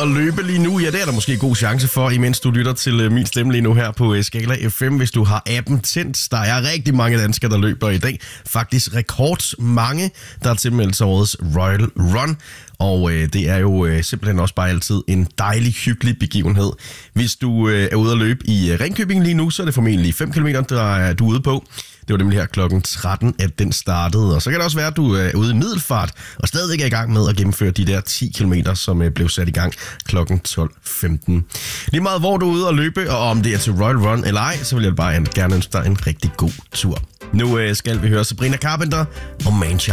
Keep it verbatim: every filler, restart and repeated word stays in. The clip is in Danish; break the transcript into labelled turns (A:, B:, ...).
A: og løbe lige nu? Ja, det er der måske god chance for, imens du lytter til min stemme lige nu her på Skala F M, hvis du har appen tændt. Der er rigtig mange danskere, der løber i dag. Faktisk rekordmange, der er tilmeldt sig årets Royal Run. Og øh, det er jo øh, simpelthen også bare altid en dejlig, hyggelig begivenhed. Hvis du øh, er ude at løbe i øh, Ringkøbing lige nu, så er det formentlig fem kilometer, der er du ude på. Det var nemlig her klokken tretten, at den startede. Og så kan det også være, at du er ude i Middelfart og stadig er i gang med at gennemføre de der ti kilometer, som øh, blev sat i gang klokken tolv femten. Lige meget hvor du er ude at løbe, og om det er til Royal Run eller ej, så vil jeg bare gerne ønske dig en rigtig god tur. Nu øh, skal vi høre Sabrina Carpenter og Manchild.